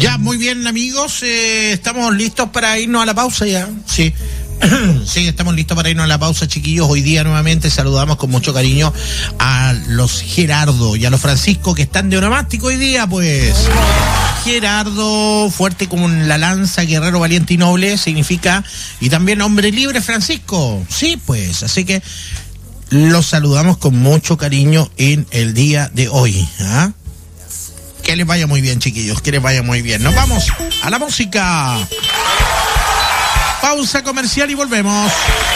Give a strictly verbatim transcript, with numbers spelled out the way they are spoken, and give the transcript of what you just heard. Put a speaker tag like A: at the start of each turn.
A: Ya, muy bien, amigos, eh, estamos listos para irnos a la pausa ya, sí. Sí, estamos listos para irnos a la pausa, chiquillos. Hoy día nuevamente saludamos con mucho cariño a los Gerardo y a los Francisco que están de onomástico hoy día, pues. Gerardo, fuerte como la lanza, guerrero valiente y noble, significa, y también hombre libre, Francisco. Sí, pues, así que los saludamos con mucho cariño en el día de hoy, ¿ah? Que les vaya muy bien, chiquillos, que les vaya muy bien. Nos vamos a la música. Pausa comercial y volvemos.